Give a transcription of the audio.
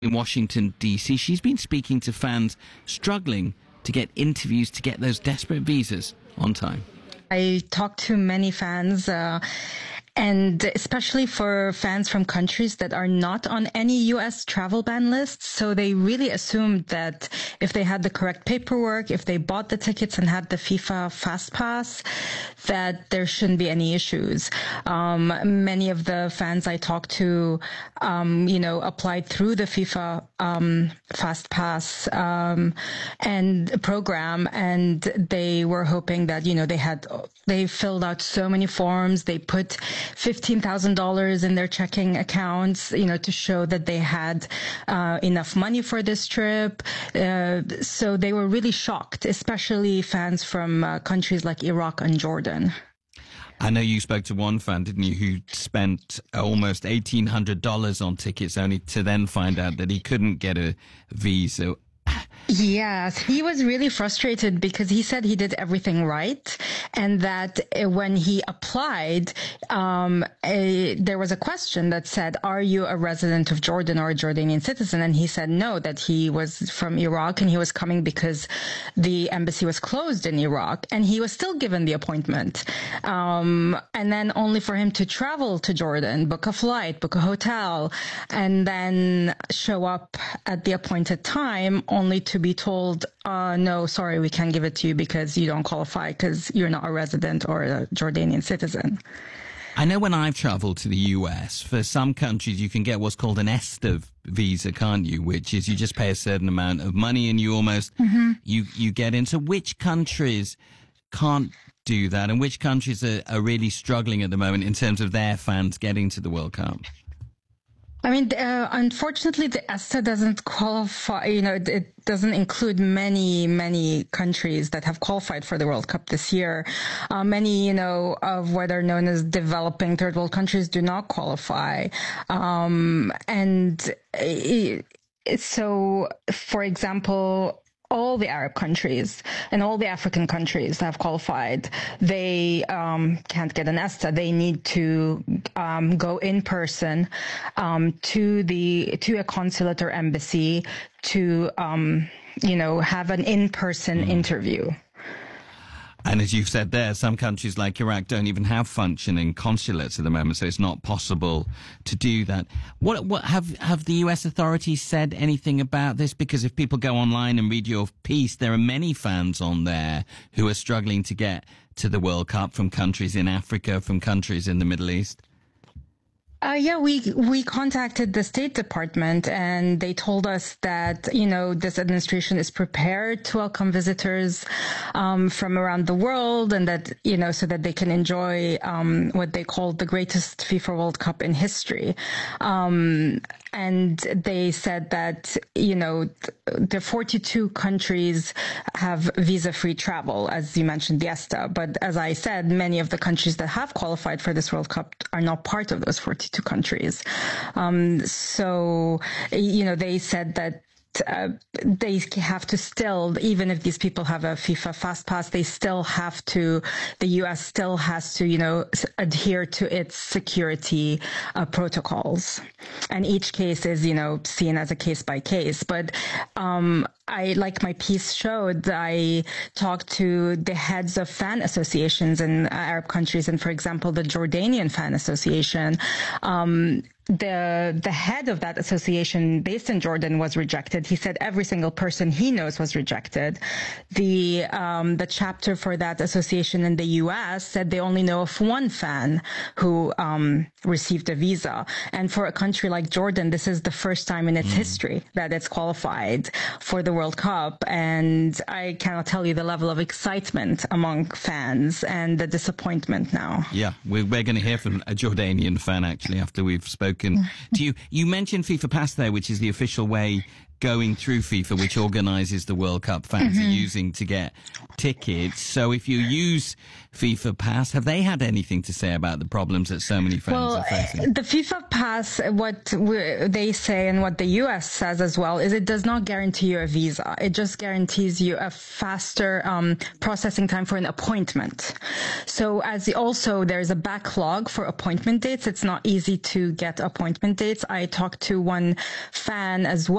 in Washington, D.C. She's been speaking to fans struggling to get interviews, to get those desperate visas on time. I talked to many fans, and especially for fans from countries that are not on any U.S. travel ban lists. So they really assumed that if they had the correct paperwork, if they bought the tickets and had the FIFA Fast Pass, that there shouldn't be any issues. Many of the fans I talked to, applied through the FIFA Fast Pass and program, and they were hoping that, they filled out so many forms. They put $15,000 in their checking accounts, to show that they had enough money for this trip. So they were really shocked, especially fans from countries like Iraq and Jordan. I know you spoke to one fan, didn't you, who spent almost $1,800 on tickets only to then find out that he couldn't get a visa. Yes, he was really frustrated because he said he did everything right, and that when he applied, there was a question that said, "Are you a resident of Jordan or a Jordanian citizen?" And he said no, that he was from Iraq and he was coming because the embassy was closed in Iraq, and he was still given the appointment. And then only for him to travel to Jordan, book a flight, book a hotel, and then show up at the appointed time, only to be told, no, sorry, we can't give it to you because you don't qualify because you're not a resident or a Jordanian citizen. I know when I've traveled to the US, for some countries you can get what's called an ESTA visa, can't you? Which is you just pay a certain amount of money and you almost, you get in. So which countries can't do that, and which countries are really struggling at the moment in terms of their fans getting to the World Cup? I mean, unfortunately, the ESTA doesn't qualify, it doesn't include many countries that have qualified for the World Cup this year. Many, of what are known as developing third world countries do not qualify. So, for example, all the Arab countries and all the African countries that have qualified, they can't get an ESTA. They need to go in person to a consulate or embassy to have an in-person interview. And as you've said there, some countries like Iraq don't even have functioning consulates at the moment, so it's not possible to do that. What have the US authorities said anything about this? Because if people go online and read your piece, there are many fans on there who are struggling to get to the World Cup from countries in Africa, from countries in the Middle East. We contacted the State Department, and they told us that, this administration is prepared to welcome visitors from around the world, and that, so that they can enjoy what they call the greatest FIFA World Cup in history. And they said that, the 42 countries have visa-free travel, as you mentioned, the ESTA. But as I said, many of the countries that have qualified for this World Cup are not part of those 42 countries. So, they said that they have to still, even if these people have a FIFA Fast Pass, the U.S. still has to, adhere to its security protocols. And each case is, seen as a case by case. But like my piece showed, I talked to the heads of fan associations in Arab countries, and for example, the Jordanian Fan Association. The head of that association based in Jordan was rejected. He said every single person he knows was rejected. The chapter for that association in the U.S. said they only know of one fan who received a visa. And for a country like Jordan, this is the first time in its history that it's qualified for the World Cup. And I cannot tell you the level of excitement among fans and the disappointment now. Yeah, we're going to hear from a Jordanian fan, actually, after we've spoken to you. You mentioned FIFA Pass there, which is the official way going through FIFA, which organises the World Cup fans are using to get tickets. So if you use FIFA Pass, have they had anything to say about the problems that so many fans are facing? The FIFA Pass, what they say and what the US says as well, is it does not guarantee you a visa. It just guarantees you a faster processing time for an appointment. So there's a backlog for appointment dates. It's not easy to get appointment dates. I talked to one fan as well.